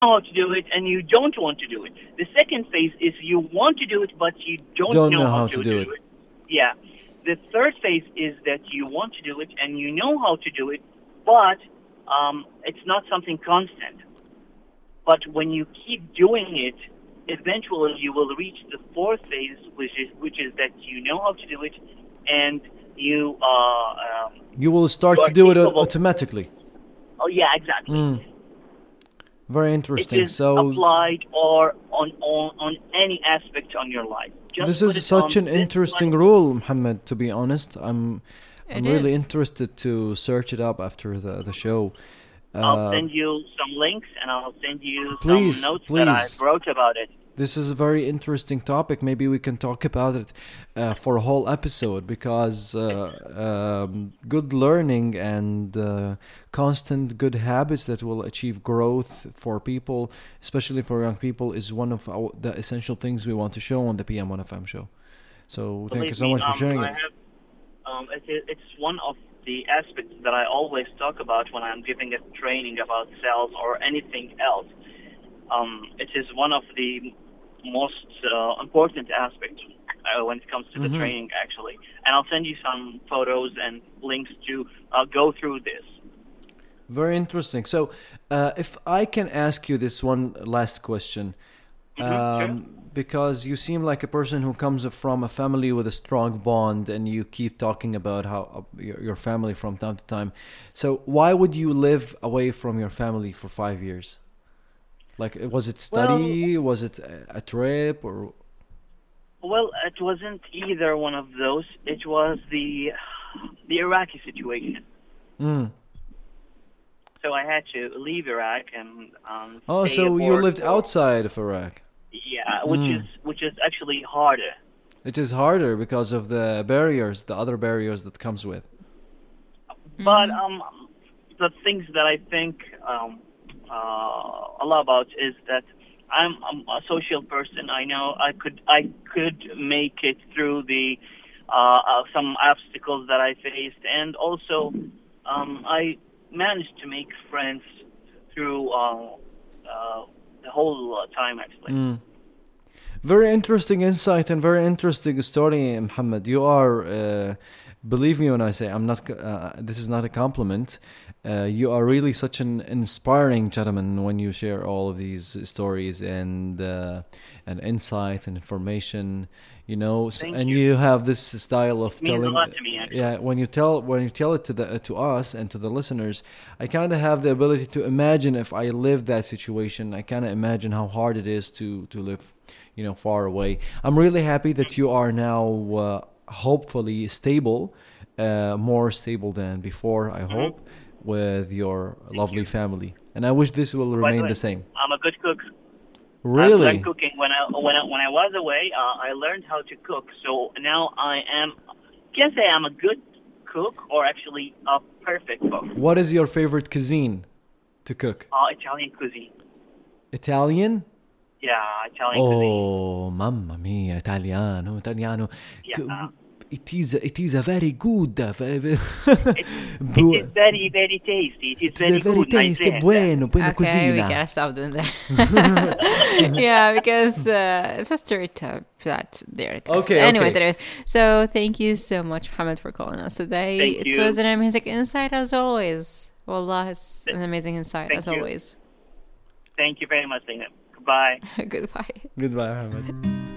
how to do it and you don't want to do it. The second phase is you want to do it, but you don't Don't know know how how to to do do it. it. Yeah. The third phase is that you want to do it and you know how to do it, but it's not something constant. But when you keep doing it, eventually you will reach the fourth phase, which is that you know how to do it, and You will you start to are do it capable. automatically. Oh yeah, exactly. Very It interesting. is So applied or on any aspect on your life. Just this put is it such on an this interesting one. rule, Muhammad. To be honest, I'm It really is. interested to search it up after the show. I'll Uh, send you some links and I'll send you some please, notes that I please. wrote about it. This is a very interesting topic. Maybe we can talk about it for a whole episode because good learning and constant good habits that will achieve growth for people, especially for young people, is one of the essential things we want to show on the PM1FM show. So thank you Believe so me, much for sharing I it. have it's one of the aspects that I always talk about when I'm giving a training about sales or anything else. It is one of the most important aspects when it comes to the training, actually. And I'll send you some photos and links to go through this. Very interesting. So, if I can ask you this one last question, Sure. because you seem like a person who comes from a family with a strong bond, and you keep talking about how your family from time to time. So, why would you live away from your family for 5 years? Like, was it Well, study? Was it a trip? Or it wasn't either one of those. It was the Iraqi situation. mm. So I had to leave Iraq and Oh, stay so you aboard lived for outside of Iraq. yeah, Mm. which is actually harder. It is harder because of the barriers, the other barriers that comes with. But the things that I think a lot about is that I'm a social person. I know I could make it through the some obstacles that I faced, and also I managed to make friends through the whole time actually. Very interesting insight and very interesting story, Muhammad. You are, believe me when I say I'm not. This is not a compliment. You are really such an inspiring gentleman when you share all of these stories and insights and information. You know, Thank and you. you have this style of It means a telling. lot to me actually. Yeah, when you tell it to us and to the listeners, I kind of have the ability to imagine if I lived that situation. I kind of imagine how hard it is to live, far away. I'm really happy that you are now hopefully stable, more stable than before, I Hmm. hope, with your Thank lovely you. family. And I wish this will By the remain the way, same. I'm a good cook. I've learned Really? cooking when I was away. I learned how to cook, so now can say I'm a good cook or actually a perfect cook. What is your favorite cuisine to cook? Italian cuisine. Italian? Yeah, Italian cuisine. Oh, mamma mia, Italiano, Italiano. Yeah, It is a very good. it it is very very tasty. It is It is a very very good, my tasty, friend. buena Okay, we cucina. gotta stop doing that. Yeah, because it's a stereotype that there. Okay, Anyways, okay. so thank you so much, Mohammed, for calling us today. Thank It you. was an amazing insight as always. Wallah, it's an amazing insight Thank as you. always. Thank you very much, Zainab. Goodbye. Goodbye. Goodbye, Ahmed.